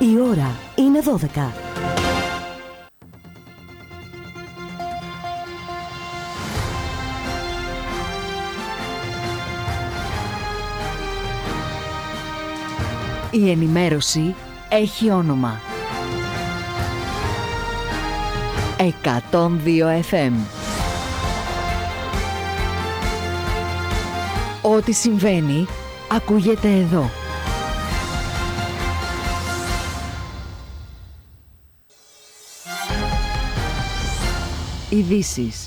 Η ώρα είναι 12. Η ενημέρωση έχει όνομα. 102 FM. Ό,τι συμβαίνει, ακούγεται εδώ. Ειδήσεις.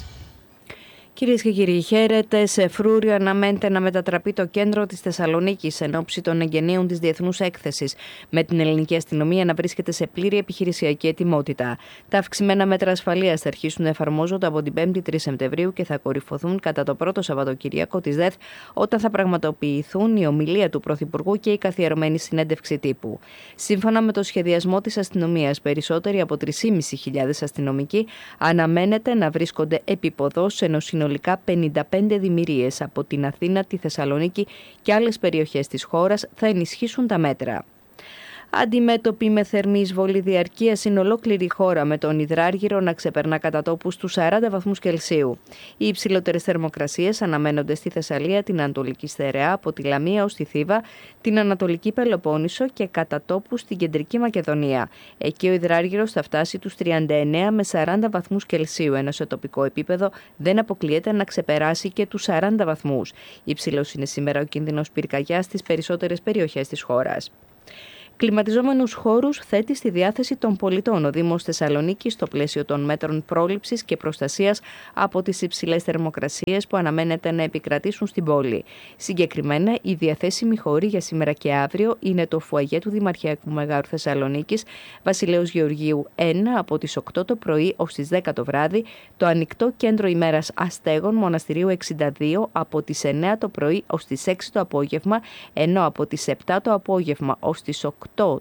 Κυρίες και κύριοι, χαίρετε. Σε Φρούριο αναμένεται να μετατραπεί το κέντρο της Θεσσαλονίκης εν ώψη των εγγενείων της Διεθνούς Έκθεσης, με την ελληνική αστυνομία να βρίσκεται σε πλήρη επιχειρησιακή ετοιμότητα. Τα αυξημένα μέτρα ασφαλείας θα αρχίσουν να εφαρμόζονται από την 5η 3 Σεπτεμβρίου και θα κορυφωθούν κατά το πρώτο Σαββατοκύριακο της ΔΕΘ, όταν θα πραγματοποιηθούν η ομιλία του Πρωθυπουργού και η καθιερωμένη συνέντευξη τύπου. Σύμφωνα με το σχεδιασμό της αστυνομίας, περισσότεροι από 3.500 αστυνομικοί αναμένεται να βρίσκονται επίποδος, ενώ συνολικά 55 δημιουργίες από την Αθήνα, τη Θεσσαλονίκη και άλλες περιοχές της χώρας θα ενισχύσουν τα μέτρα. Αντιμέτωποι με θερμή εισβολή διαρκείας είναι ολόκληρη η χώρα, με τον υδράργυρο να ξεπερνά κατά τόπους τους 40 βαθμούς Κελσίου. Οι υψηλότερες θερμοκρασίες αναμένονται στη Θεσσαλία, την Ανατολική Στερεά, από τη Λαμία ως τη Θήβα, την Ανατολική Πελοπόννησο και κατά τόπους στην Κεντρική Μακεδονία. Εκεί ο υδράργυρος θα φτάσει τους 39 με 40 βαθμούς Κελσίου, ενώ σε τοπικό επίπεδο δεν αποκλείεται να ξεπεράσει και τους 40 βαθμούς. Υψηλός είναι σήμερα ο κίνδυνος πυρκαγιάς στις περισσότερες περιοχές της χώρας. Κλιματιζόμενους χώρους θέτει στη διάθεση των πολιτών ο Δήμος Θεσσαλονίκης στο πλαίσιο των μέτρων πρόληψης και προστασίας από τις υψηλές θερμοκρασίες που αναμένεται να επικρατήσουν στην πόλη. Συγκεκριμένα, οι διαθέσιμοι χώροι για σήμερα και αύριο είναι το φουαγέ του Δημαρχιακού Μεγάρου Θεσσαλονίκης, Βασιλέως Γεωργίου 1 από τις 8 το πρωί ως τις 10 το βράδυ, το ανοιχτό κέντρο ημέρας Αστέγων Μοναστηρίου 62 από τις 9 το πρωί ως τις 6 το απόγευμα, ενώ από τις 7 το απόγευμα ως τις 8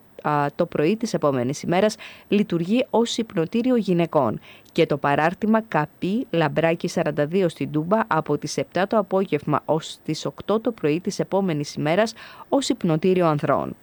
το πρωί της επόμενης ημέρας λειτουργεί ως υπνοτήριο γυναικών, και το παράρτημα Καπή Λαμπράκη 42 στην Τούμπα από τις 7 το απόγευμα ως τις 8 το πρωί της επόμενης ημέρας ως υπνοτήριο ανδρών.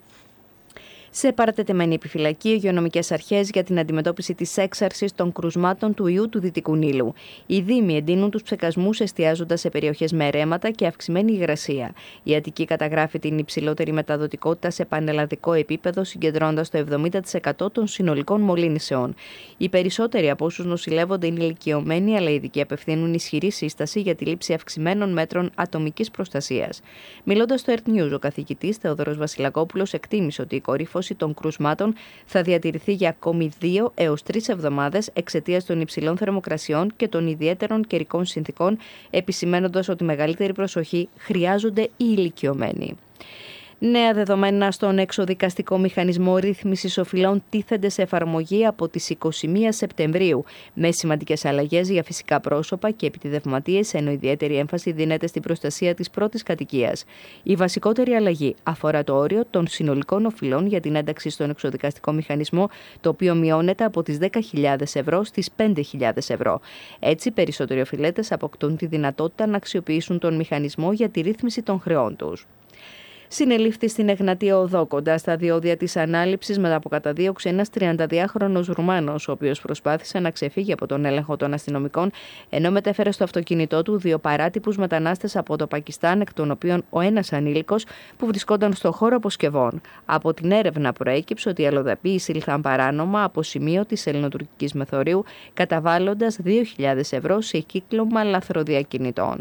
Σε παρατετεμένη επιφυλακή, οι υγειονομικές αρχές για την αντιμετώπιση της έξαρσης των κρουσμάτων του ιού του Δυτικού Νείλου. Οι Δήμοι εντείνουν τους ψεκασμούς εστιάζοντας σε περιοχές με ρέματα και αυξημένη υγρασία. Η Αττική καταγράφει την υψηλότερη μεταδοτικότητα σε πανελλαδικό επίπεδο, συγκεντρώνοντας το 70% των συνολικών μολύνσεων. Οι περισσότεροι από όσους νοσηλεύονται είναι ηλικιωμένοι, αλλά οι ειδικοί απευθύνουν ισχυρή σύσταση για τη λήψη αυξημένων μέτρων ατομικής προστασίας. Μιλώντας στο Earth News, ο καθηγητής Θεόδωρος Βασιλακόπουλος εκτίμησε ότι η κορύφωση των κρουσμάτων θα διατηρηθεί για ακόμη 2 έως 3 εβδομάδες εξαιτίας των υψηλών θερμοκρασιών και των ιδιαίτερων καιρικών συνθηκών, επισημαίνοντας ότι μεγαλύτερη προσοχή χρειάζονται οι ηλικιωμένοι. Νέα δεδομένα στον εξοδικαστικό μηχανισμό ρύθμισης οφειλών τίθενται σε εφαρμογή από τις 21 Σεπτεμβρίου, με σημαντικές αλλαγές για φυσικά πρόσωπα και επιτιδευματίες, ενώ ιδιαίτερη έμφαση δίνεται στην προστασία της πρώτης κατοικίας. Η βασικότερη αλλαγή αφορά το όριο των συνολικών οφειλών για την ένταξη στον εξοδικαστικό μηχανισμό, το οποίο μειώνεται από τις 10.000 ευρώ στις 5.000 ευρώ. Έτσι, περισσότεροι οφειλέτες αποκτούν τη δυνατότητα να αξιοποιήσουν τον μηχανισμό για τη ρύθμιση των χρεών τους. Συνελήφθη στην Εγνατία Οδό, κοντά στα διόδια της ανάληψης, μετά από καταδίωξη ένας 32χρονος Ρουμάνος, ο οποίος προσπάθησε να ξεφύγει από τον έλεγχο των αστυνομικών, ενώ μετέφερε στο αυτοκίνητό του 2 παράτυπους μετανάστες από το Πακιστάν, εκ των οποίων ο ένας ανήλικος που βρισκόταν στο χώρο αποσκευών. Από την έρευνα προέκυψε ότι οι αλλοδαποί εισήλθαν παράνομα από σημείο της ελληνοτουρκικής μεθορίου, καταβάλλοντας 2.000 ευρώ σε κύκλωμα λαθροδιακινητών.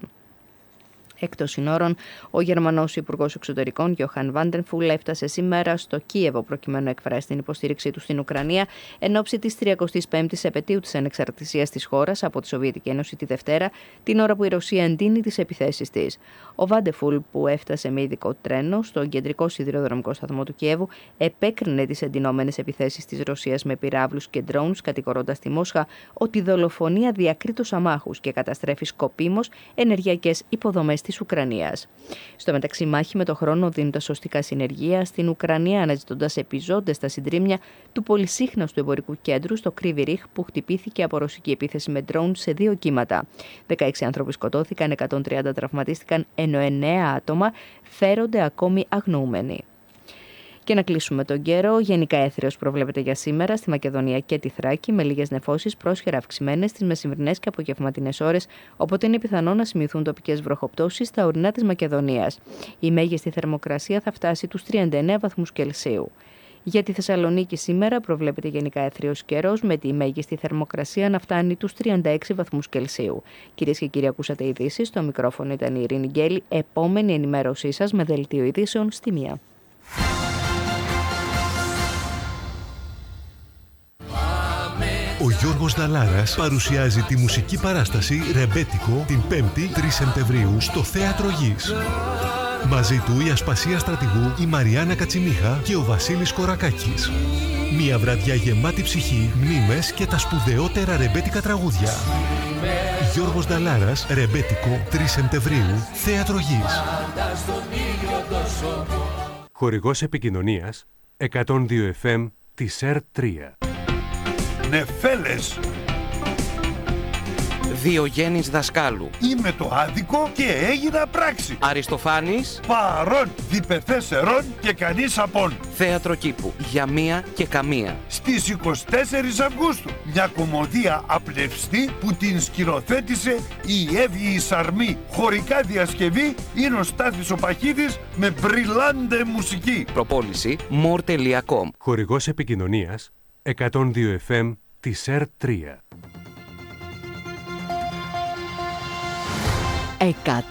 Εκτός συνόρων, ο Γερμανός Υπουργός Εξωτερικών Γιόχαν Βάντενφουλ έφτασε σήμερα στο Κίεβο προκειμένου να εκφράσει την υποστήριξή του στην Ουκρανία εν ώψη της 35ης επετείου της ανεξαρτησίας της χώρας από τη Σοβιετική Ένωση τη Δευτέρα, την ώρα που η Ρωσία εντείνει τις επιθέσεις της. Ο Βάντενφουλ, που έφτασε με ειδικό τρένο στον κεντρικό σιδηροδρομικό σταθμό του Κιέβου, επέκρινε τις εντυνόμενες επιθέσεις της Ρωσίας με πυράβλους και drones, κατηγορώντας τη Μόσχα ότι δολοφονεί αδιακρίτως αμάχους και καταστρέφει σκοπίμως ενεργειακές υποδομές της Ουκρανίας. Στο μεταξύ, μάχη με το χρόνο δίνοντας οστικά συνεργεία στην Ουκρανία, αναζητώντας επιζώντες στα συντρίμμια του πολυσύχναστου εμπορικού κέντρου στο Κρύβι Ρίχ, που χτυπήθηκε από ρωσική επίθεση με ντρόουν σε 2 κύματα. 16 άνθρωποι σκοτώθηκαν, 130 τραυματίστηκαν, ενώ 9 άτομα φέρονται ακόμη αγνοούμενοι. Και να κλείσουμε τον καιρό. Γενικά έθριος προβλέπεται για σήμερα στη Μακεδονία και τη Θράκη, με λίγες νεφώσεις πρόσχερα αυξημένες στις μεσημβρινές και απογευματινές ώρες, οπότε είναι πιθανό να σημειωθούν τοπικές βροχοπτώσεις στα ορεινά της Μακεδονίας. Η μέγιστη θερμοκρασία θα φτάσει τους 39 βαθμούς Κελσίου. Για τη Θεσσαλονίκη σήμερα προβλέπεται γενικά έθριος καιρός, με τη μέγιστη θερμοκρασία να φτάνει τους 36 βαθμούς Κελσίου. Κυρίες και κύριοι, ακούσατε ειδήσεις. Στο μικρόφωνο ήταν η Ειρήνη Γκέλη. Επόμενη ενημέρωσή σας με δελτίο ειδήσεων στη 1. Ο Γιώργος Δαλάρας παρουσιάζει τη μουσική παράσταση «Ρεμπέτικο» την 5η 3 Σεπτεμβρίου στο Θέατρο Γης. Μαζί του η Ασπασία Στρατηγού, η Μαριάννα Κατσιμίχα και ο Βασίλης Κορακάκης. Μια βραδιά γεμάτη ψυχή, μνήμες και τα σπουδαιότερα ρεμπέτικα τραγούδια. Γιώργος Δαλάρας, Ρεμπέτικο, 3 Σεπτεμβρίου, Θέατρο Γης. Χορηγός επικοινωνίας 102 FM της ΕΡΤ3. Νεφέλες. Διογέννης Δασκάλου. Είμαι το άδικο και έγινα πράξη. Αριστοφάνης. Παρών, διπεθέσερον και κανείς απόν. Θέατρο Κήπου. Για μία και καμία. Στις 24 Αυγούστου. Μια κομμωδία απλευστή που την σκηνοθέτησε η Εύη Σαρμή. Χωρικά διασκευή είναι ο Στάθης ο Παχίδης με μπριλάντε μουσική. Προπόληση more.com. Χορηγός επικοινωνίας 102 FM της ΕΡΤ3.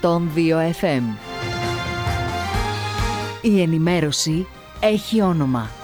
102 FM. Η ενημέρωση έχει όνομα.